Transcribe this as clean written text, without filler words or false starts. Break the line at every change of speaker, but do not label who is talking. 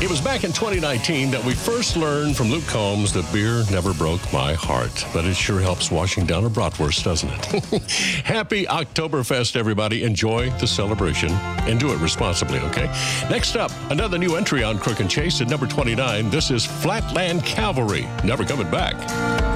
It was back in 2019 that we first learned from Luke Combs that beer never broke my heart, but it sure helps washing down a bratwurst, doesn't it? Happy Oktoberfest, everybody. Enjoy the celebration and do it responsibly, okay? Next up, another new entry on Crook and Chase at number 29. This is Flatland Cavalry. Never coming back.